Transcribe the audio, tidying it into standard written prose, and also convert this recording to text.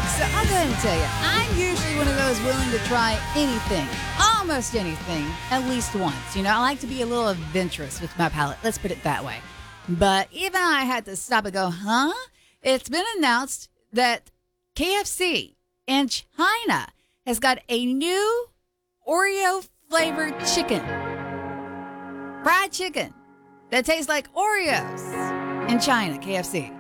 So I'll go ahead and tell you, I'm usually one of those willing to try anything, almost anything, at least once. You know, I like to be a little adventurous with my palate. Let's put it that way. But even I had to stop and go, huh? It's been announced that KFC in China has got a new Oreo flavored chicken. Fried chicken that tastes like Oreos in China, KFC.